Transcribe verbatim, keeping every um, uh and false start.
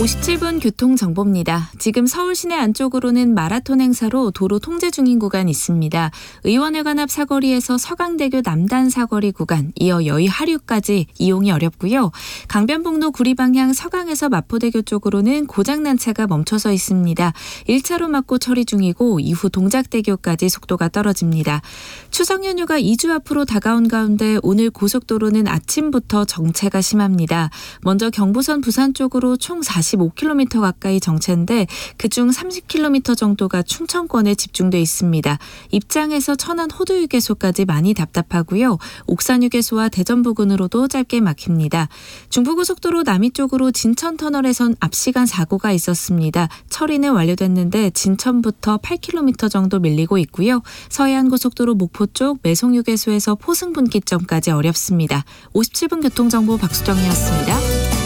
오십칠 분 교통정보입니다. 지금 서울 시내 안쪽으로는 마라톤 행사로 도로 통제 중인 구간이 있습니다. 의원회관 앞 사거리에서 서강대교 남단 사거리 구간, 이어 여의 하류까지 이용이 어렵고요. 강변북로 구리 방향 서강에서 마포대교 쪽으로는 고장난 차가 멈춰서 있습니다. 일 차로 막고 처리 중이고 이후 동작대교까지 속도가 떨어집니다. 추석 연휴가 이 주 앞으로 다가온 가운데 오늘 고속도로는 아침부터 정체가 심합니다. 먼저 경부선 부산 쪽으로 총 사십오 킬로미터 가까이 정체인데 그중 삼십 킬로미터 정도가 충청권에 집중돼 있습니다. 입장에서 천안 호두휴게소까지 많이 답답하고요. 옥산휴게소와 대전 부근으로도 짧게 막힙니다. 중부고속도로 남이 쪽으로 진천터널에선 앞시간 사고가 있었습니다. 처리는 완료됐는데 진천부터 팔 킬로미터 정도 밀리고 있고요. 서해안고속도로 목포 쪽 매송휴게소에서 포승분기점까지 어렵습니다. 오십칠 분 교통정보 박수정이었습니다.